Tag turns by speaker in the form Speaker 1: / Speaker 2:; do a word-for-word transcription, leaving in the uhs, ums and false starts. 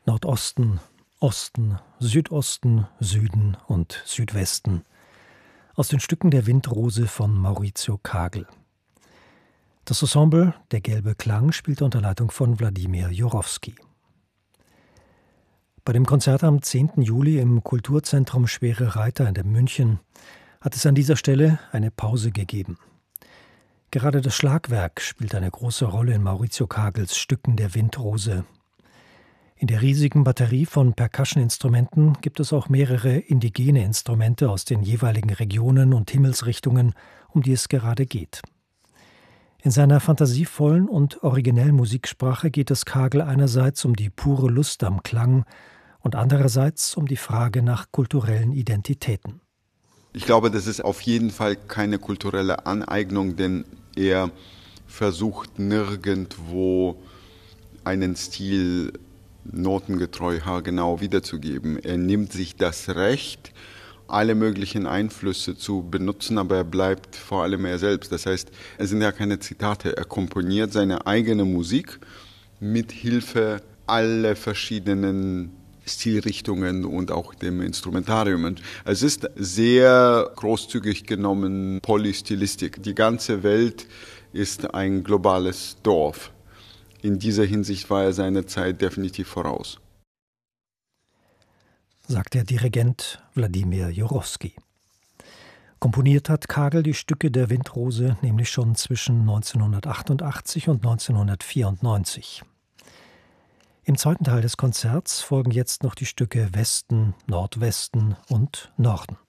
Speaker 1: Nordosten, Osten, Südosten, Süden und Südwesten. Aus den Stücken der Windrose von Maurizio Kagel. Das Ensemble Der gelbe Klang spielte unter Leitung von Wladimir Jurowski. Bei dem Konzert am zehnten Juli im Kulturzentrum Schwere Reiter in München hat es an dieser Stelle eine Pause gegeben. Gerade das Schlagwerk spielt eine große Rolle in Maurizio Kagels Stücken der Windrose. In der riesigen Batterie von Percussion-Instrumenten gibt es auch mehrere indigene Instrumente aus den jeweiligen Regionen und Himmelsrichtungen, um die es gerade geht. In seiner fantasievollen und originellen Musiksprache geht es Kagel einerseits um die pure Lust am Klang und andererseits um die Frage nach kulturellen Identitäten.
Speaker 2: Ich glaube, das ist auf jeden Fall keine kulturelle Aneignung, denn er versucht nirgendwo einen Stil notengetreu haargenau wiederzugeben. Er nimmt sich das Recht, alle möglichen Einflüsse zu benutzen, aber er bleibt vor allem er selbst. Das heißt, es sind ja keine Zitate. Er komponiert seine eigene Musik mit Hilfe aller verschiedenen Stilrichtungen und auch dem Instrumentarium. Und es ist sehr großzügig genommen Polystylistik. Die ganze Welt ist ein globales Dorf. In dieser Hinsicht war er seiner Zeit definitiv voraus.
Speaker 1: Sagt der Dirigent Wladimir Jurowski. Komponiert hat Kagel die Stücke der Windrose nämlich schon zwischen neunzehnhundertachtundachtzig und neunzehnhundertvierundneunzig. Im zweiten Teil des Konzerts folgen jetzt noch die Stücke Westen, Nordwesten und Norden.